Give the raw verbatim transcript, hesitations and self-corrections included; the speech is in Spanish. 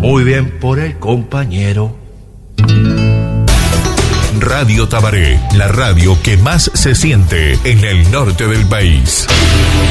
Muy bien por el compañero. Radio Tabaré, la radio que más se siente en el norte del país.